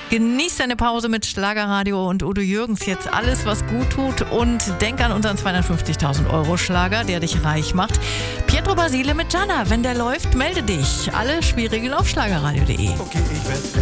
Genieß deine Pause mit Schlagerradio und Udo Jürgens. Jetzt alles, was gut tut. Und denk an unseren 250.000 € Schlager, der dich reich macht. Pietro Basile mit Gianna. Wenn der läuft, melde dich. Alle Schwierigen auf schlagerradio.de. Okay, ich werde